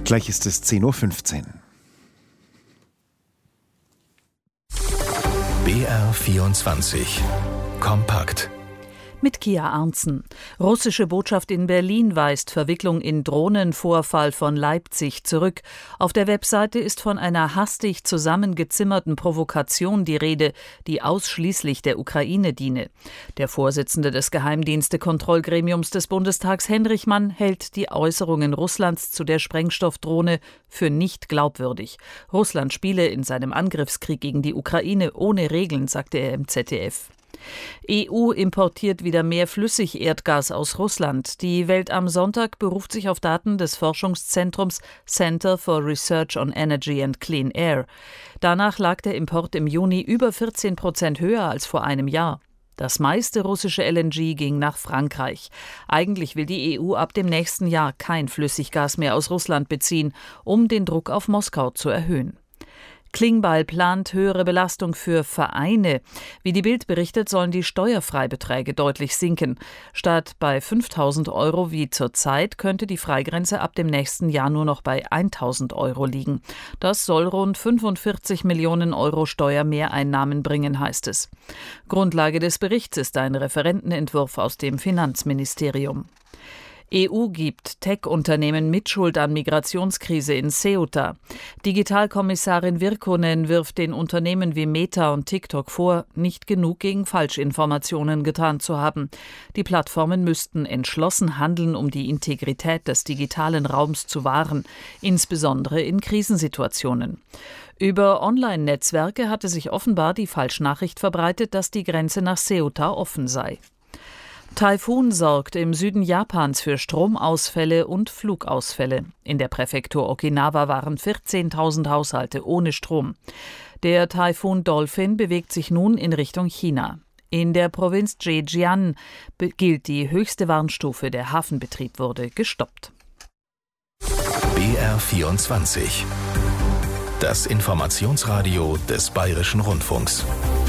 Gleich ist es 10:15 Uhr. BR24 Kompakt. Mit Kia Arntzen. Russische Botschaft in Berlin weist Verwicklung in Drohnenvorfall von Leipzig zurück. Auf der Webseite ist von einer hastig zusammengezimmerten Provokation die Rede, die ausschließlich der Ukraine diene. Der Vorsitzende des Geheimdienste-Kontrollgremiums des Bundestags, Henrich Mann, hält die Äußerungen Russlands zu der Sprengstoffdrohne für nicht glaubwürdig. Russland spiele in seinem Angriffskrieg gegen die Ukraine ohne Regeln, sagte er im ZDF. EU importiert wieder mehr Flüssigerdgas aus Russland. Die Welt am Sonntag beruft sich auf Daten des Forschungszentrums Center for Research on Energy and Clean Air. Danach lag der Import im Juni über 14% höher als vor einem Jahr. Das meiste russische LNG ging nach Frankreich. Eigentlich will die EU ab dem nächsten Jahr kein Flüssiggas mehr aus Russland beziehen, um den Druck auf Moskau zu erhöhen. Klingbeil plant höhere Belastung für Vereine. Wie die Bild berichtet, sollen die Steuerfreibeträge deutlich sinken. Statt bei 5.000 € wie zurzeit könnte die Freigrenze ab dem nächsten Jahr nur noch bei 1.000 € liegen. Das soll rund 45 Millionen € Steuermehreinnahmen bringen, heißt es. Grundlage des Berichts ist ein Referentenentwurf aus dem Finanzministerium. EU gibt Tech-Unternehmen Mitschuld an Migrationskrise in Ceuta. Digitalkommissarin Virkkunen wirft den Unternehmen wie Meta und TikTok vor, nicht genug gegen Falschinformationen getan zu haben. Die Plattformen müssten entschlossen handeln, um die Integrität des digitalen Raums zu wahren, insbesondere in Krisensituationen. Über Online-Netzwerke hatte sich offenbar die Falschnachricht verbreitet, dass die Grenze nach Ceuta offen sei. Taifun sorgt im Süden Japans für Stromausfälle und Flugausfälle. In der Präfektur Okinawa waren 14.000 Haushalte ohne Strom. Der Taifun Dolphin bewegt sich nun in Richtung China. In der Provinz Zhejiang gilt die höchste Warnstufe. Der Hafenbetrieb wurde gestoppt. BR24. Das Informationsradio des Bayerischen Rundfunks.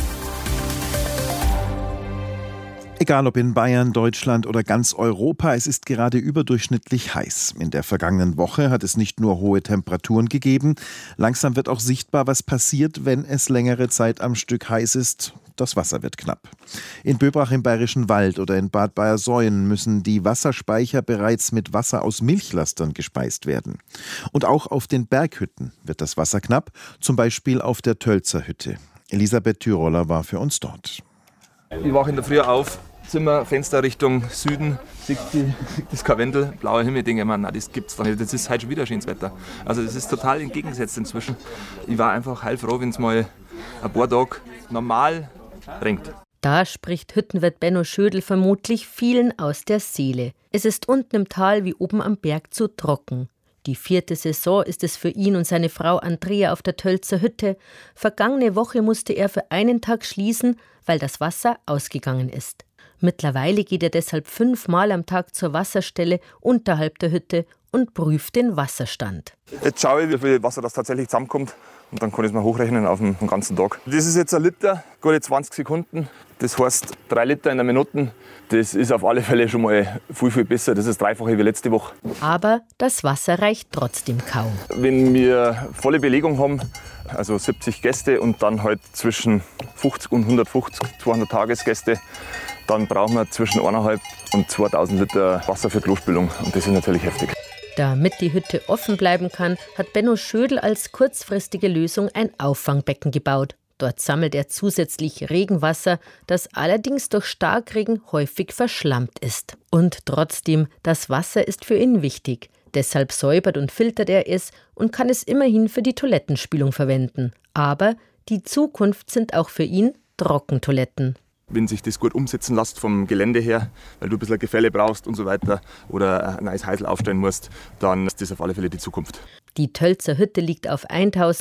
Egal ob in Bayern, Deutschland oder ganz Europa, es ist gerade überdurchschnittlich heiß. In der vergangenen Woche hat es nicht nur hohe Temperaturen gegeben, langsam wird auch sichtbar, was passiert, wenn es längere Zeit am Stück heiß ist. Das Wasser wird knapp. In Böbrach im Bayerischen Wald oder in Bad Bayersoien müssen die Wasserspeicher bereits mit Wasser aus Milchlastern gespeist werden. Und auch auf den Berghütten wird das Wasser knapp, zum Beispiel auf der Tölzer Hütte. Elisabeth Tyroller war für uns dort. Ich wache in der Früh auf, Zimmer, Fenster Richtung Süden, sieht das Karwendel, blauer Himmel, denke ich mir, nein, das gibt's doch nicht, das ist heute schon wieder schönes Wetter. Also das ist total entgegengesetzt inzwischen. Ich war einfach heilfroh, wenn es mal ein paar Tage normal regnet. Da spricht Hüttenwirt Benno Schödel vermutlich vielen aus der Seele. Es ist unten im Tal wie oben am Berg zu trocken. Die 4. Saison ist es für ihn und seine Frau Andrea auf der Tölzer Hütte. Vergangene Woche musste er für einen Tag schließen, weil das Wasser ausgegangen ist. Mittlerweile geht er deshalb 5-mal am Tag zur Wasserstelle unterhalb der Hütte und prüft den Wasserstand. Jetzt schaue ich, wie viel Wasser das tatsächlich zusammenkommt und dann kann ich es mal hochrechnen auf den ganzen Tag. Das ist jetzt 1 Liter, gute 20 Sekunden. Das heißt 3 Liter in der Minute. Das ist auf alle Fälle schon mal viel, viel besser. Das ist das 3-fache wie letzte Woche. Aber das Wasser reicht trotzdem kaum. Wenn wir volle Belegung haben, also 70 Gäste und dann halt zwischen 50 und 150, 200 Tagesgäste, dann brauchen wir zwischen 1,5 und 2000 Liter Wasser für Klospülung. Und das ist natürlich heftig. Damit die Hütte offen bleiben kann, hat Benno Schödel als kurzfristige Lösung ein Auffangbecken gebaut. Dort sammelt er zusätzlich Regenwasser, das allerdings durch Starkregen häufig verschlammt ist. Und trotzdem, das Wasser ist für ihn wichtig. Deshalb säubert und filtert er es und kann es immerhin für die Toilettenspülung verwenden. Aber die Zukunft sind auch für ihn Trockentoiletten. Wenn sich das gut umsetzen lässt vom Gelände her, weil du ein bisschen Gefälle brauchst und so weiter oder ein neues Heisel aufstellen musst, dann ist das auf alle Fälle die Zukunft. Die Tölzer Hütte liegt auf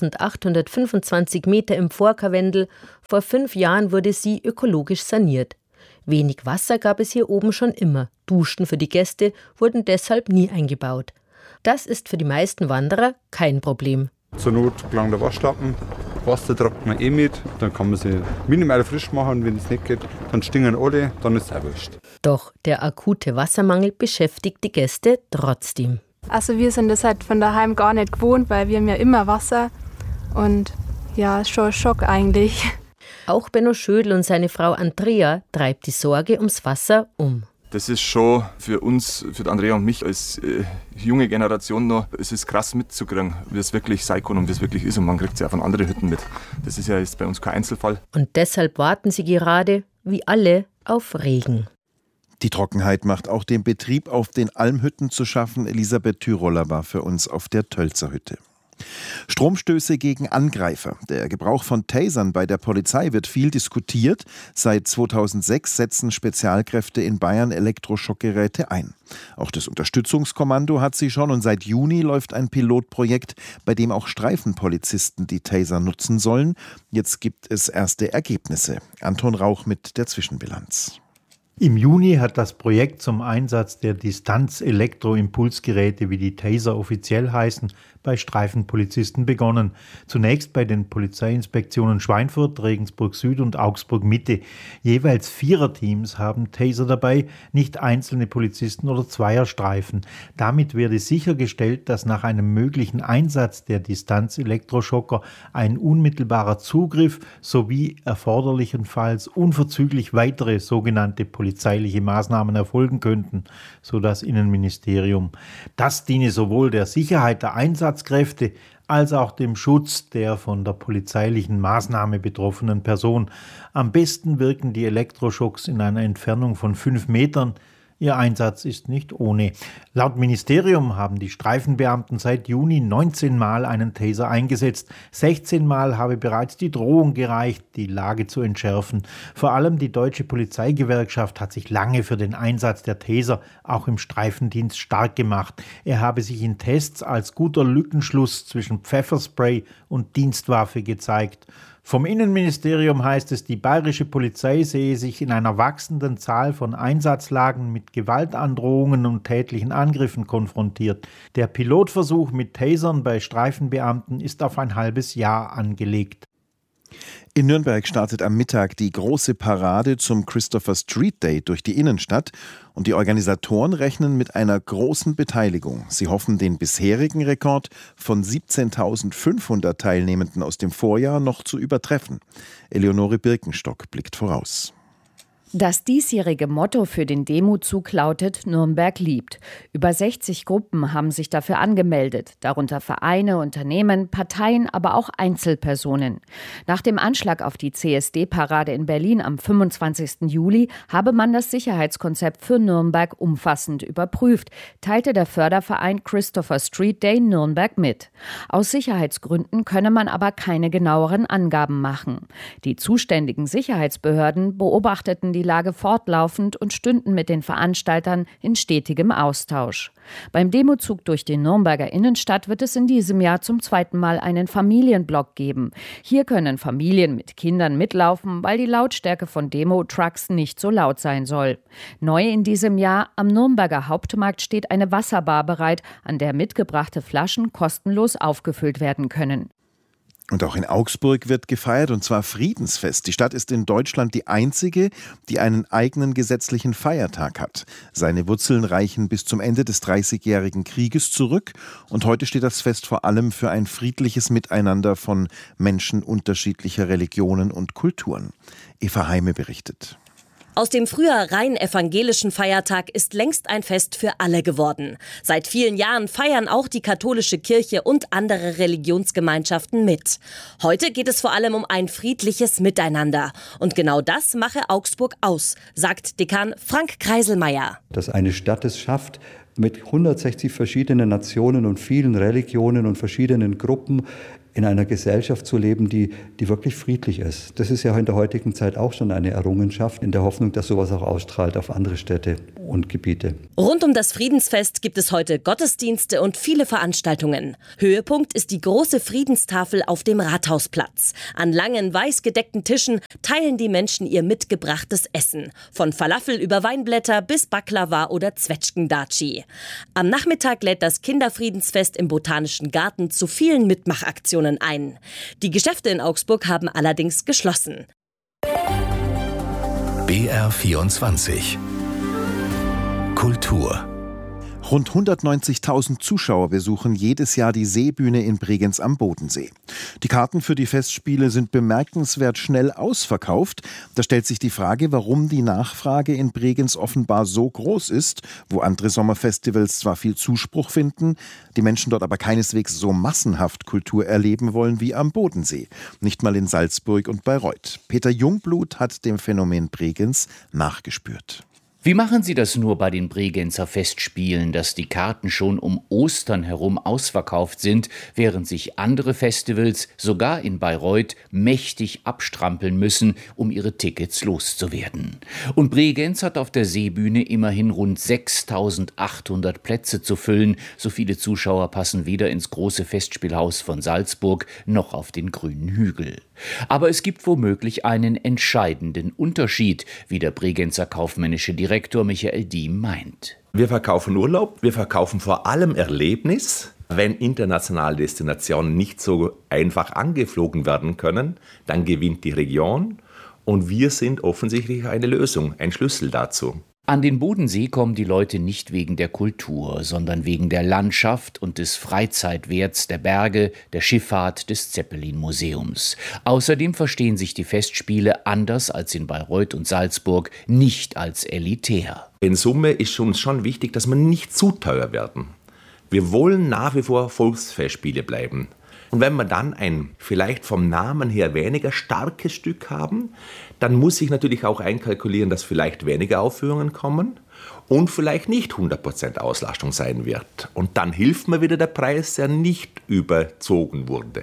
1825 Meter im Vorkarwendel. Vor 5 Jahren wurde sie ökologisch saniert. Wenig Wasser gab es hier oben schon immer. Duschen für die Gäste wurden deshalb nie eingebaut. Das ist für die meisten Wanderer kein Problem. Zur Not gelangt der Waschlappen, Wasser trägt man mit, dann kann man sie minimal frisch machen, wenn es nicht geht, dann stinken alle, dann ist es auch wurscht. Doch der akute Wassermangel beschäftigt die Gäste trotzdem. Also wir sind das halt von daheim gar nicht gewohnt, weil wir haben ja immer Wasser und ja, ist schon ein Schock eigentlich. Auch Benno Schödl und seine Frau Andrea treibt die Sorge ums Wasser um. Das ist schon für uns, für die Andrea und mich als junge Generation noch, es ist krass mitzukriegen, wie es wirklich sein kann und wie es wirklich ist. Und man kriegt es ja von anderen Hütten mit. Das ist ja jetzt bei uns kein Einzelfall. Und deshalb warten sie gerade, wie alle, auf Regen. Die Trockenheit macht auch dem Betrieb auf den Almhütten zu schaffen. Elisabeth Tyroller war für uns auf der Tölzer Hütte. Stromstöße gegen Angreifer. Der Gebrauch von Tasern bei der Polizei wird viel diskutiert. Seit 2006 setzen Spezialkräfte in Bayern Elektroschockgeräte ein. Auch das Unterstützungskommando hat sie schon und seit Juni läuft ein Pilotprojekt, bei dem auch Streifenpolizisten die Taser nutzen sollen. Jetzt gibt es erste Ergebnisse. Anton Rauch mit der Zwischenbilanz. Im Juni hat das Projekt zum Einsatz der Distanz-Elektroimpulsgeräte, wie die Taser offiziell heißen, bei Streifenpolizisten begonnen. Zunächst bei den Polizeiinspektionen Schweinfurt, Regensburg Süd und Augsburg Mitte. Jeweils 4er-Teams haben Taser dabei, nicht einzelne Polizisten oder Zweierstreifen. Damit werde sichergestellt, dass nach einem möglichen Einsatz der Distanz-Elektroschocker ein unmittelbarer Zugriff sowie erforderlichenfalls unverzüglich weitere sogenannte polizeiliche Maßnahmen erfolgen könnten, so das Innenministerium. Das diene sowohl der Sicherheit der Einsatzkräfte als auch dem Schutz der von der polizeilichen Maßnahme betroffenen Person. Am besten wirken die Elektroschocks in einer Entfernung von 5 Metern. Ihr Einsatz ist nicht ohne. Laut Ministerium haben die Streifenbeamten seit Juni 19 Mal einen Taser eingesetzt. 16 Mal habe bereits die Drohung gereicht, die Lage zu entschärfen. Vor allem die Deutsche Polizeigewerkschaft hat sich lange für den Einsatz der Taser auch im Streifendienst stark gemacht. Er habe sich in Tests als guter Lückenschluss zwischen Pfefferspray und Dienstwaffe gezeigt. Vom Innenministerium heißt es, die bayerische Polizei sehe sich in einer wachsenden Zahl von Einsatzlagen mit Gewaltandrohungen und tätlichen Angriffen konfrontiert. Der Pilotversuch mit Tasern bei Streifenbeamten ist auf ein halbes Jahr angelegt. In Nürnberg startet am Mittag die große Parade zum Christopher Street Day durch die Innenstadt und die Organisatoren rechnen mit einer großen Beteiligung. Sie hoffen, den bisherigen Rekord von 17.500 Teilnehmenden aus dem Vorjahr noch zu übertreffen. Eleonore Birkenstock blickt voraus. Das diesjährige Motto für den Demozug lautet Nürnberg liebt. Über 60 Gruppen haben sich dafür angemeldet, darunter Vereine, Unternehmen, Parteien, aber auch Einzelpersonen. Nach dem Anschlag auf die CSD-Parade in Berlin am 25. Juli habe man das Sicherheitskonzept für Nürnberg umfassend überprüft, teilte der Förderverein Christopher Street Day Nürnberg mit. Aus Sicherheitsgründen könne man aber keine genaueren Angaben machen. Die zuständigen Sicherheitsbehörden beobachteten die Lage fortlaufend und stünden mit den Veranstaltern in stetigem Austausch. Beim Demozug durch die Nürnberger Innenstadt wird es in diesem Jahr zum 2. Mal einen Familienblock geben. Hier können Familien mit Kindern mitlaufen, weil die Lautstärke von Demo-Trucks nicht so laut sein soll. Neu in diesem Jahr: am Nürnberger Hauptmarkt steht eine Wasserbar bereit, an der mitgebrachte Flaschen kostenlos aufgefüllt werden können. Und auch in Augsburg wird gefeiert, und zwar Friedensfest. Die Stadt ist in Deutschland die einzige, die einen eigenen gesetzlichen Feiertag hat. Seine Wurzeln reichen bis zum Ende des 30-jährigen Krieges zurück. Und heute steht das Fest vor allem für ein friedliches Miteinander von Menschen unterschiedlicher Religionen und Kulturen. Eva Heime berichtet. Aus dem früher rein evangelischen Feiertag ist längst ein Fest für alle geworden. Seit vielen Jahren feiern auch die katholische Kirche und andere Religionsgemeinschaften mit. Heute geht es vor allem um ein friedliches Miteinander. Und genau das mache Augsburg aus, sagt Dekan Frank Kreiselmeier. Dass eine Stadt es schafft, mit 160 verschiedenen Nationen und vielen Religionen und verschiedenen Gruppen in einer Gesellschaft zu leben, die wirklich friedlich ist. Das ist ja in der heutigen Zeit auch schon eine Errungenschaft, in der Hoffnung, dass sowas auch ausstrahlt auf andere Städte und Gebiete. Rund um das Friedensfest gibt es heute Gottesdienste und viele Veranstaltungen. Höhepunkt ist die große Friedenstafel auf dem Rathausplatz. An langen, weiß gedeckten Tischen teilen die Menschen ihr mitgebrachtes Essen. Von Falafel über Weinblätter bis Baklava oder Zwetschgendatschi. Am Nachmittag lädt das Kinderfriedensfest im Botanischen Garten zu vielen Mitmachaktionen ein. Die Geschäfte in Augsburg haben allerdings geschlossen. BR24 Kultur. Rund 190.000 Zuschauer besuchen jedes Jahr die Seebühne in Bregenz am Bodensee. Die Karten für die Festspiele sind bemerkenswert schnell ausverkauft. Da stellt sich die Frage, warum die Nachfrage in Bregenz offenbar so groß ist, wo andere Sommerfestivals zwar viel Zuspruch finden, die Menschen dort aber keineswegs so massenhaft Kultur erleben wollen wie am Bodensee. Nicht mal in Salzburg und Bayreuth. Peter Jungblut hat dem Phänomen Bregenz nachgespürt. Wie machen Sie das nur bei den Bregenzer Festspielen, dass die Karten schon um Ostern herum ausverkauft sind, während sich andere Festivals, sogar in Bayreuth, mächtig abstrampeln müssen, um ihre Tickets loszuwerden? Und Bregenz hat auf der Seebühne immerhin rund 6.800 Plätze zu füllen. So viele Zuschauer passen weder ins große Festspielhaus von Salzburg noch auf den grünen Hügel. Aber es gibt womöglich einen entscheidenden Unterschied, wie der Bregenzer kaufmännische Direktor Michael Diem meint. Wir verkaufen Urlaub, wir verkaufen vor allem Erlebnis. Wenn internationale Destinationen nicht so einfach angeflogen werden können, dann gewinnt die Region und wir sind offensichtlich eine Lösung, ein Schlüssel dazu. An den Bodensee kommen die Leute nicht wegen der Kultur, sondern wegen der Landschaft und des Freizeitwerts der Berge, der Schifffahrt, des Zeppelin-Museums. Außerdem verstehen sich die Festspiele anders als in Bayreuth und Salzburg nicht als elitär. In Summe ist uns schon wichtig, dass wir nicht zu teuer werden. Wir wollen nach wie vor Volksfestspiele bleiben. Und wenn wir dann ein vielleicht vom Namen her weniger starkes Stück haben, dann muss ich natürlich auch einkalkulieren, dass vielleicht weniger Aufführungen kommen und vielleicht nicht 100% Auslastung sein wird. Und dann hilft mir wieder der Preis, der nicht überzogen wurde.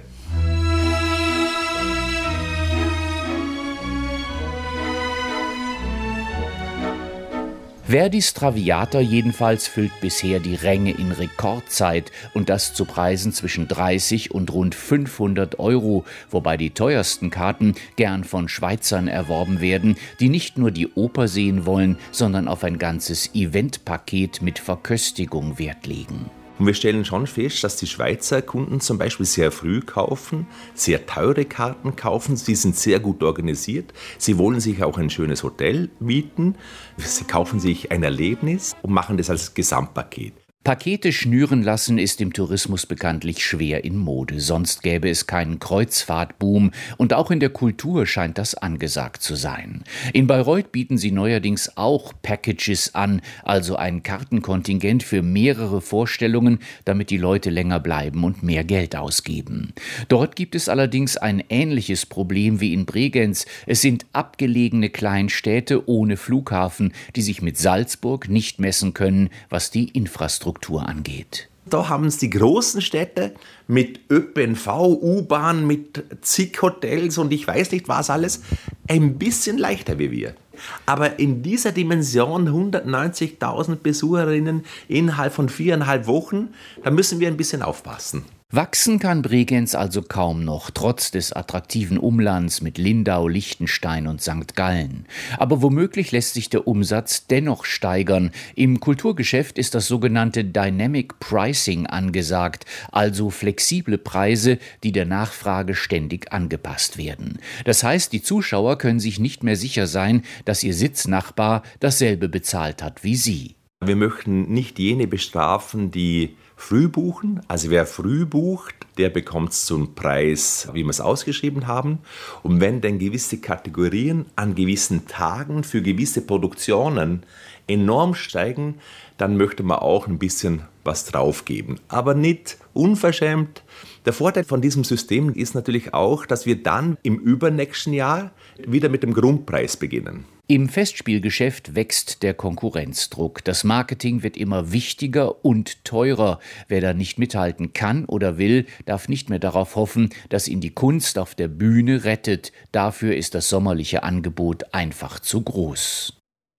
Verdis Traviata jedenfalls füllt bisher die Ränge in Rekordzeit und das zu Preisen zwischen 30 und rund 500 €, wobei die teuersten Karten gern von Schweizern erworben werden, die nicht nur die Oper sehen wollen, sondern auf ein ganzes Eventpaket mit Verköstigung Wert legen. Und wir stellen schon fest, dass die Schweizer Kunden zum Beispiel sehr früh kaufen, sehr teure Karten kaufen, sie sind sehr gut organisiert, sie wollen sich auch ein schönes Hotel mieten, sie kaufen sich ein Erlebnis und machen das als Gesamtpaket. Pakete schnüren lassen ist im Tourismus bekanntlich schwer in Mode, sonst gäbe es keinen Kreuzfahrtboom und auch in der Kultur scheint das angesagt zu sein. In Bayreuth bieten sie neuerdings auch Packages an, also ein Kartenkontingent für mehrere Vorstellungen, damit die Leute länger bleiben und mehr Geld ausgeben. Dort gibt es allerdings ein ähnliches Problem wie in Bregenz. Es sind abgelegene Kleinstädte ohne Flughafen, die sich mit Salzburg nicht messen können, was die Infrastruktur angeht. Da haben es die großen Städte mit ÖPNV, U-Bahn, mit zig Hotels und ich weiß nicht was alles, ein bisschen leichter wie wir. Aber in dieser Dimension 190.000 Besucherinnen innerhalb von 4,5 Wochen, da müssen wir ein bisschen aufpassen. Wachsen kann Bregenz also kaum noch, trotz des attraktiven Umlands mit Lindau, Liechtenstein und St. Gallen. Aber womöglich lässt sich der Umsatz dennoch steigern. Im Kulturgeschäft ist das sogenannte Dynamic Pricing angesagt, also flexible Preise, die der Nachfrage ständig angepasst werden. Das heißt, die Zuschauer können sich nicht mehr sicher sein, dass ihr Sitznachbar dasselbe bezahlt hat wie sie. Wir möchten nicht jene bestrafen, die früh buchen. Also wer früh bucht, der bekommt es zum Preis, wie wir es ausgeschrieben haben. Und wenn dann gewisse Kategorien an gewissen Tagen für gewisse Produktionen enorm steigen, dann möchte man auch ein bisschen was draufgeben. Aber nicht unverschämt. Der Vorteil von diesem System ist natürlich auch, dass wir dann im übernächsten Jahr wieder mit dem Grundpreis beginnen. Im Festspielgeschäft wächst der Konkurrenzdruck. Das Marketing wird immer wichtiger und teurer. Wer da nicht mithalten kann oder will, darf nicht mehr darauf hoffen, dass ihn die Kunst auf der Bühne rettet. Dafür ist das sommerliche Angebot einfach zu groß.